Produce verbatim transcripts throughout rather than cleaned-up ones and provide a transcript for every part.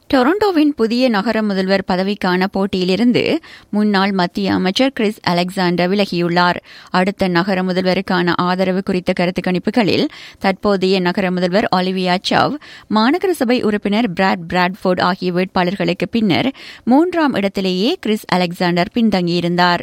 டொரண்டோவின் புதிய நகர முதல்வர் பதவிக்கான போட்டியிலிருந்து முன்னாள் மத்திய அமைச்சர் கிறிஸ் அலெக்சாண்டர் விலகியுள்ளார். அடுத்த நகர முதல்வருக்கான ஆதரவு குறித்த கருத்து கணிப்புகளில் தற்போதைய நகர முதல்வர் ஒலிவியா சவ், மாநகர சபை உறுப்பினர் பிராட் பிராட்ஃபோர்ட் ஆகிய வேட்பாளர்களுக்கு பின்னர் மூன்றாம் இடத்திலேயே கிறிஸ் அலெக்சாண்டர் பின்தங்கியிருந்தார்.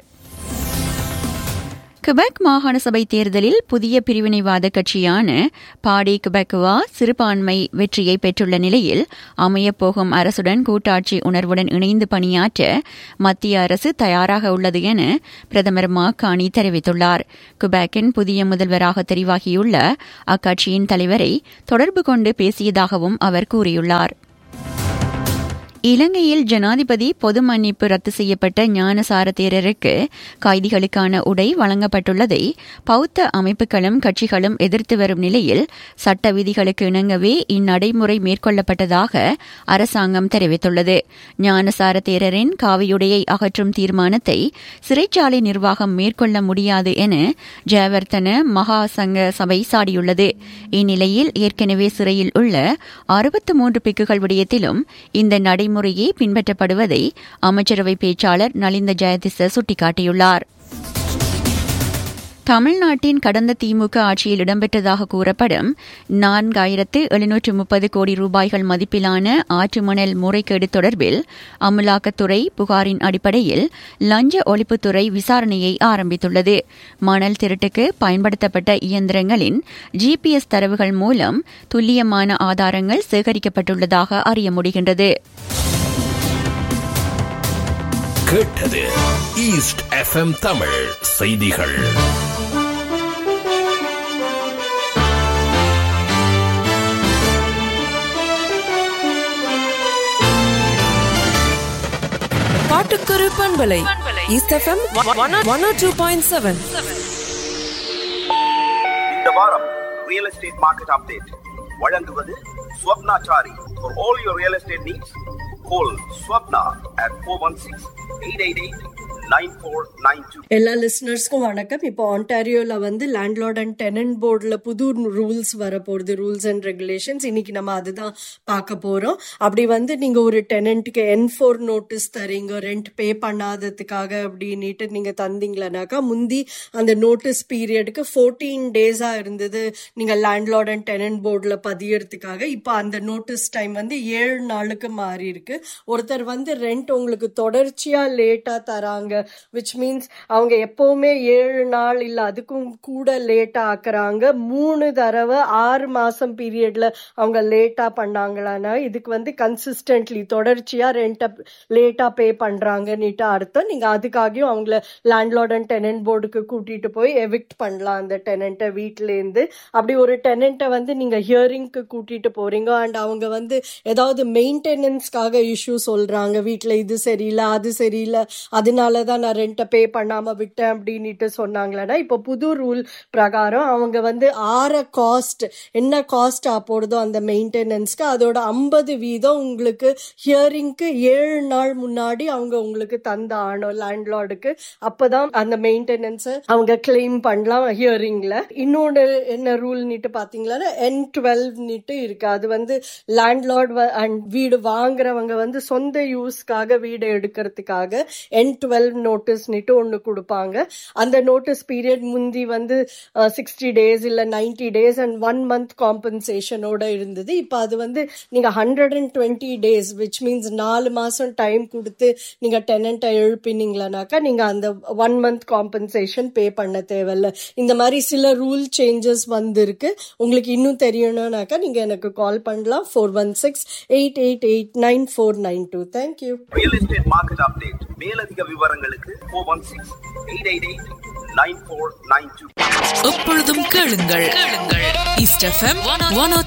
கிபெக் மாகாண சபை தேர்தலில் புதிய பிரிவினைவாத கட்சியான பாடி கிபெக்குவா சிறுபான்மை வெற்றியை பெற்றுள்ள நிலையில் அமையப்போகும் அரசுடன் கூட்டாட்சி உணர்வுடன் இணைந்து பணியாற்ற மத்திய அரசு தயாராக உள்ளது என பிரதமர் மாக்கானி தெரிவித்துள்ளார். கிபெக்கின் புதிய முதல்வராக தெரிவாகியுள்ள அக்கட்சியின் தலைவரை தொடர்பு கொண்டு பேசியதாகவும் அவர் கூறியுள்ளார். இலங்கையில் ஜனாதிபதி பொது மன்னிப்பு ரத்து செய்யப்பட்ட ஞானசார தேரருக்கு கைதிகளுக்கான உடை வழங்கப்பட்டுள்ளதை பௌத்த அமைப்புகளும் கட்சிகளும் எதிர்த்து வரும் நிலையில் சட்ட விதிகளுக்கு இணங்கவே இந்நடைமுறை மேற்கொள்ளப்பட்டதாக அரசாங்கம் தெரிவித்துள்ளது. ஞானசார தேரரின் காவியுடையை அகற்றும் தீர்மானத்தை சிறைச்சாலை நிர்வாகம் மேற்கொள்ள முடியாது என ஜெயவர்த்தன மகா சங்க சபை சாடியுள்ளது. இந்நிலையில் ஏற்கனவே சிறையில் உள்ள அறுபத்து மூன்று பிக்குகள் விடயத்திலும் இந்த நடைமுறை முறையே பின்பற்றப்படுவதை அமைச்சரவை பேச்சாளர் நலிந்த ஜெயதிச சுட்டிக்காட்டியுள்ளார். தமிழ்நாட்டின் கடந்த திமுக ஆட்சியில் இடம்பெற்றதாக கூறப்படும் நான்காயிரத்து எழுநூற்று முப்பது கோடி ரூபாய்கள் மதிப்பிலான ஆற்று மணல் முறைகேடு தொடர்பில் அமலாக்கத்துறை புகாரின் அடிப்படையில் லஞ்ச ஒழிப்புத்துறை விசாரணையை ஆரம்பித்துள்ளது. மணல் திருட்டுக்கு பயன்படுத்தப்பட்ட இயந்திரங்களின் ஜிபிஎஸ் தரவுகள் மூலம் துல்லியமான ஆதாரங்கள் சேகரிக்கப்பட்டுள்ளதாக அறிய முடிகின்றது. கேட்டது ஈஸ்ட் எஃப்எம் தமிழ் செய்திகள். பாட்டுக்குரு பண்பலை ஈஸ்ட் எஃப்எம் ஒன் ஓ டூ பாயிண்ட் செவன். இந்த வாரம் ரியல் எஸ்டேட் மார்க்கெட் அப்டேட் வழங்குவது Swapnachari. For all your real estate needs, call Swapna at four one six, eight eight eight, nine four nine two. எல்லா லிசனர்ஸ்க்கும் வணக்கம். இப்போ ஆன்டாரியோல வந்து landlord and tenant போர்டில் புது rules வரப்போகுது, ரூல்ஸ் அண்ட் ரெகுலேஷன்ஸ். இன்னைக்கு நம்ம அதுதான் பார்க்க போறோம். அப்படி வந்து நீங்க ஒரு டெனண்ட்டுக்கு என் ஃபோர் நோட்டீஸ் தரீங்க, ரெண்ட் பே பண்ணாததுக்காக அப்படின்ட்டு நீங்க தந்தீங்களனாக்கா, முந்தி அந்த நோட்டீஸ் பீரியடுக்கு ஃபோர்டீன் டேஸா இருந்தது நீங்க லேண்ட்லார்ட் அண்ட் டெனன்ட் போர்டில் பதியறதுக்காக. இப்போ அந்த நோட்டீஸ் டைம் வந்து ஏழு நாளுக்கு மாறி இருக்கு. ஒருத்தர் வந்து ரெண்ட் உங்களுக்கு தொடர்ச்சியா லேட்டா தராங்க, which means அவங்க எப்பவுமே ஏழு நாள் இல்ல அதுக்கும் கூட லேட்டா ஆக்குறாங்க, மூணு தடவை ஆறு மாசம் பீரியட்ல அவங்க லேட்டா பண்ணாங்களான்னா இதுக்கு வந்து கன்சிஸ்டன்ட்லி தொடர்ச்சியா ரெண்ட லேட்டா பே பண்றாங்கன்னுட்டு அர்த்தம். நீங்க அதுக்காகவும் அவங்கள லேண்ட்லார்ட் அண்ட் டெனன்ட் போர்டுக்கு கூட்டிட்டு போய் எவிக்ட் பண்ணலாம் அந்த டெனண்ட்டை வீட்டுல இருந்து. அப்படி ஒரு டெனண்ட்டை வந்து நீங்க ஹியரிங்க்கு கூட்டிட்டு போறீங்க அண்ட் அவங்க வந்து ஏதாவது மெயின்டெனன்ஸ்க்காக இஷ்யூ சொல்றாங்க, வீட்டுல இது சரியில்லை அது சரியில்லை அதனாலதான் நான் ரெண்ட்டை பே பண்ணாம விட்டேன் அப்படின்ட்டு சொன்னாங்களா, இப்போ புது ரூல் பிரகாரம் அவங்க வந்து ஆற காஸ்ட் என்ன காஸ்ட் போடுதோ அந்த மெயின்டெனன்ஸ்க்கு அதோட ஐம்பது வீதம் உங்களுக்கு ஹியரிங்க்கு ஏழு நாள் முன்னாடி அவங்க உங்களுக்கு தந்த ஆனோம் லேண்ட்லார்டுக்கு. அப்பதான் அந்த மெயின்டெனன்ஸ் அவங்க கிளைம் பண்ணலாம் ஹியரிங்ல. இன்னொன்னு என்ன ரூல் நீட்டு பாத்தீங்களா, என் டுவெல் நீட்டு இருக்கு. அது வந்து லேண்ட்லார்ட் அண்ட் வீடு வாங்குறவங்க வந்து சொந்த யூஸ்க்காக வீடு எடுக்கிறதுக்காக என் டுவெல் நோட்டீஸ் ஒன்னு கொடுப்பாங்க. அந்த நோட்டீஸ் பீரியட் முந்தி வந்து சிக்ஸ்டி டேஸ் இல்ல ninety days and one month காம்பன்சேஷனோட இருந்தது. இப்ப அது வந்து நீங்க hundred and twenty days which means நாலு மாசம் டைம் கொடுத்து நீங்க டெனண்ட்டை எழுப்பினீங்களானாக்கா நீங்க அந்த ஒன் மந்த் காம்பன்சேஷன் பே பண்ண தேவையில்ல. இந்த மாதிரி சில ரூல் சேஞ்சஸ் வந்திருக்கு. உங்களுக்கு இன்னும் தெரியணும்னாக்கா நீங்க எனக்கு கால் பண்ணலாம் four one six eight eight eight nine four nine two. Thank you. Real estate market update மேலதிக விவரங்களுக்கு four one six eight eight eight nine four nine two. எப்பொழுதும் கேளுங்கள் ஈஸ்ட் எஃப்எம் ஒன் ஓ